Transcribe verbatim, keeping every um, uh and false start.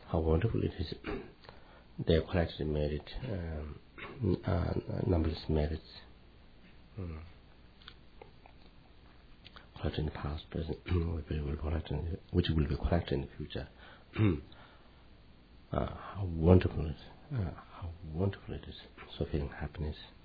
how wonderful it is. They have collected merit, um, uh, numberless merits, mm. collected in the past, present, which will be collected, which will be collected in the future. uh, how wonderful it is! Uh, how wonderful it is! So feeling happiness.